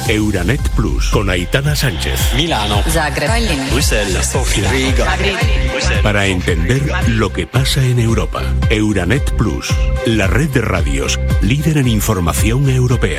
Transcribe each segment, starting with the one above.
Euranet Plus, con Aitana Sánchez. Milano. Zagreb. Bruselas. Sofía. Riga. Madrid. Para entender lo que pasa en Europa. Euranet Plus, la red de radios líder en información europea.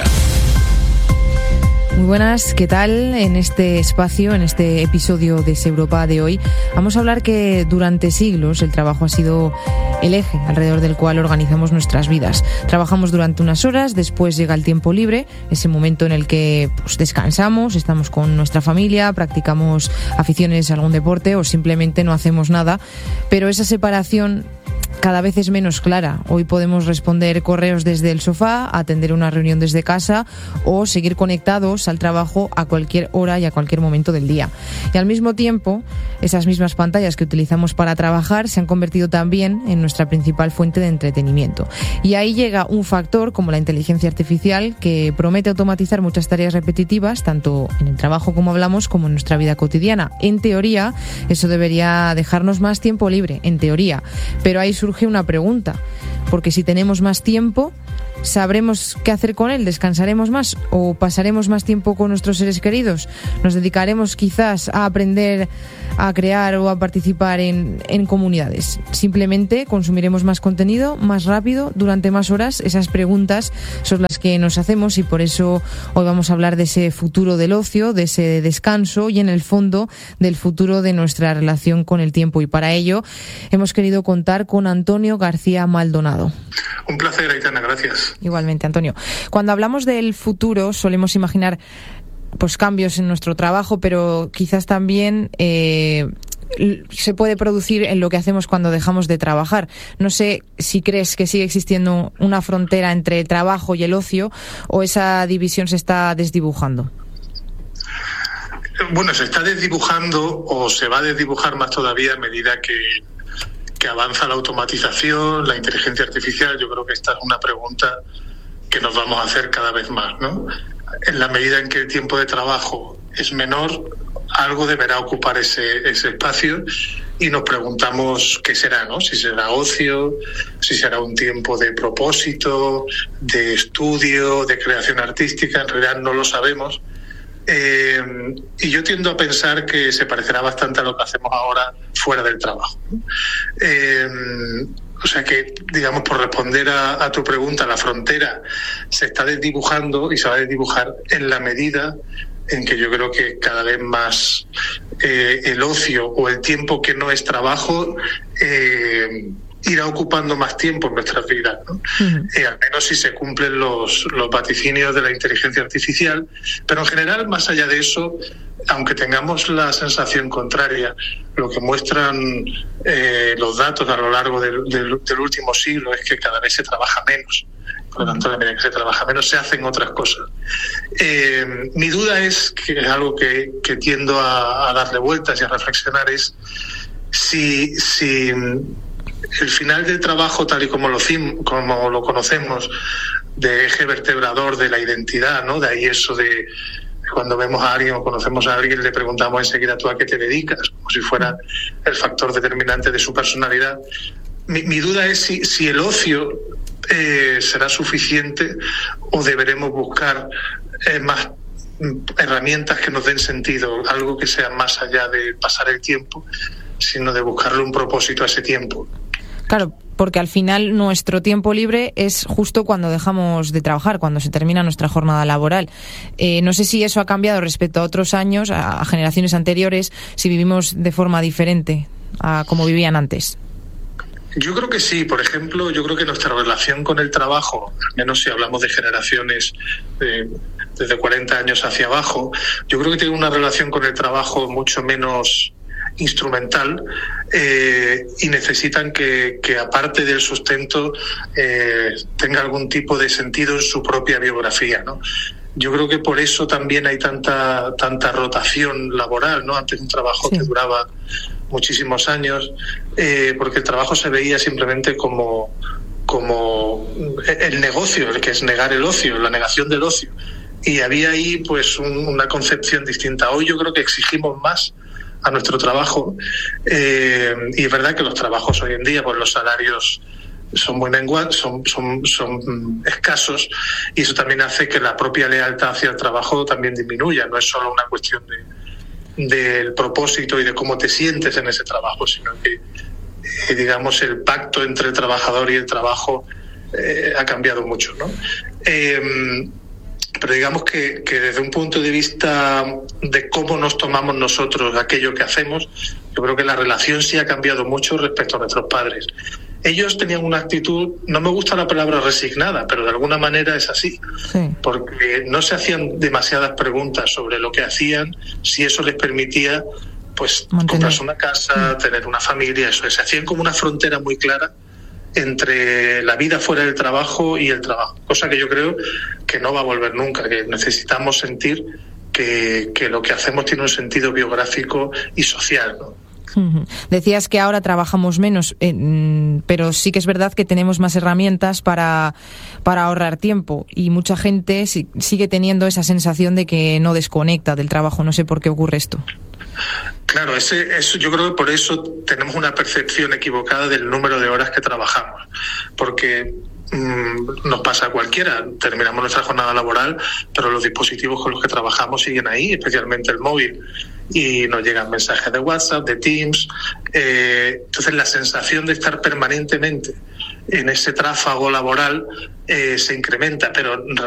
Muy buenas, ¿qué tal? En este espacio, en este episodio de Europa de hoy, vamos a hablar que durante siglos el trabajo ha sido el eje alrededor del cual organizamos nuestras vidas. Trabajamos durante unas horas, después llega el tiempo libre, ese momento en el que descansamos, estamos con nuestra familia, practicamos aficiones a algún deporte o simplemente no hacemos nada, pero esa separación cada vez es menos clara. Hoy podemos responder correos desde el sofá, atender una reunión desde casa o seguir conectados al trabajo a cualquier hora y a cualquier momento del día. Y al mismo tiempo, esas mismas pantallas que utilizamos para trabajar se han convertido también en nuestra principal fuente de entretenimiento. Y ahí llega un factor como la inteligencia artificial que promete automatizar muchas tareas repetitivas, tanto en el trabajo como hablamos, como en nuestra vida cotidiana. En teoría, eso debería dejarnos más tiempo libre, en teoría. Pero ahí surge una pregunta, porque si tenemos más tiempo, ¿sabremos qué hacer con él? ¿Descansaremos más o pasaremos más tiempo con nuestros seres queridos? ¿Nos dedicaremos quizás a aprender a crear o a participar en comunidades? ¿Simplemente consumiremos más contenido, más rápido, durante más horas? Esas preguntas son las que nos hacemos y por eso hoy vamos a hablar de ese futuro del ocio, de ese descanso y en el fondo del futuro de nuestra relación con el tiempo. Y para ello hemos querido contar con Antonio García Maldonado. Un placer, Aitana, gracias. Igualmente, Antonio. Cuando hablamos del futuro solemos imaginar cambios en nuestro trabajo, pero quizás también se puede producir en lo que hacemos cuando dejamos de trabajar. No sé si crees que sigue existiendo una frontera entre el trabajo y el ocio o esa división se está desdibujando. Bueno, se está desdibujando o se va a desdibujar más todavía a medida que avanza la automatización, la inteligencia artificial. Yo creo que esta es una pregunta que nos vamos a hacer cada vez más, ¿no? En la medida en que el tiempo de trabajo es menor, algo deberá ocupar ese espacio y nos preguntamos qué será, ¿no? Si será ocio, si será un tiempo de propósito, de estudio, de creación artística. En realidad no lo sabemos. Y yo tiendo a pensar que se parecerá bastante a lo que hacemos ahora fuera del trabajo. O sea que, digamos, por responder a tu pregunta, la frontera se está desdibujando y se va a desdibujar en la medida en que yo creo que cada vez más el ocio o el tiempo que no es trabajo irá ocupando más tiempo en nuestras vidas, ¿no? Al menos si se cumplen los vaticinios de la inteligencia artificial. Pero en general, más allá de eso, aunque tengamos la sensación contraria, lo que muestran los datos a lo largo del último siglo es que cada vez se trabaja menos. Por lo tanto, a la medida que se trabaja menos, se hacen otras cosas. Mi duda es, que es algo que tiendo a darle vueltas y a reflexionar, es si el final del trabajo, tal y como lo conocemos, de eje vertebrador de la identidad, ¿no? De ahí eso de cuando vemos a alguien o conocemos a alguien, le preguntamos enseguida ¿tú a qué te dedicas? Como si fuera el factor determinante de su personalidad. Mi duda es si el ocio será suficiente o deberemos buscar más herramientas que nos den sentido, algo que sea más allá de pasar el tiempo, sino de buscarle un propósito a ese tiempo. Claro, porque al final nuestro tiempo libre es justo cuando dejamos de trabajar, cuando se termina nuestra jornada laboral. No sé si eso ha cambiado respecto a otros años, a generaciones anteriores, si vivimos de forma diferente a como vivían antes. Yo creo que sí. Por ejemplo, yo creo que nuestra relación con el trabajo, al menos si hablamos de generaciones desde 40 años hacia abajo, yo creo que tiene una relación con el trabajo mucho menos instrumental y necesitan que aparte del sustento tenga algún tipo de sentido en su propia biografía, ¿no? Yo creo que por eso también hay tanta rotación laboral, ¿no? Antes un trabajo que duraba muchísimos años, porque el trabajo se veía simplemente como el negocio, el que es negar el ocio, la negación del ocio. Y había ahí pues una concepción distinta. Hoy yo creo que exigimos más a nuestro trabajo y es verdad que los trabajos hoy en día, pues los salarios son muy menguantes, son escasos, y eso también hace que la propia lealtad hacia el trabajo también disminuya. No es solo una cuestión del propósito y de cómo te sientes en ese trabajo, sino que digamos el pacto entre el trabajador y el trabajo ha cambiado mucho, ¿no? Pero digamos que desde un punto de vista de cómo nos tomamos nosotros aquello que hacemos, yo creo que la relación sí ha cambiado mucho respecto a nuestros padres. Ellos tenían una actitud, no me gusta la palabra resignada, pero de alguna manera es así, sí, porque no se hacían demasiadas preguntas sobre lo que hacían, si eso les permitía pues comprarse una casa, tener una familia, eso es. Se hacían como una frontera muy clara entre la vida fuera del trabajo y el trabajo, cosa que yo creo que no va a volver nunca, que necesitamos sentir que lo que hacemos tiene un sentido biográfico y social, ¿no? Decías que ahora trabajamos menos, pero sí que es verdad que tenemos más herramientas para ahorrar tiempo, y mucha gente sigue teniendo esa sensación de que no desconecta del trabajo. No sé por qué ocurre esto. Claro, eso, yo creo que por eso tenemos una percepción equivocada del número de horas que trabajamos, porque nos pasa a cualquiera, terminamos nuestra jornada laboral, pero los dispositivos con los que trabajamos siguen ahí, especialmente el móvil, y nos llegan mensajes de WhatsApp, de Teams. Entonces la sensación de estar permanentemente en ese tráfago laboral se incrementa, pero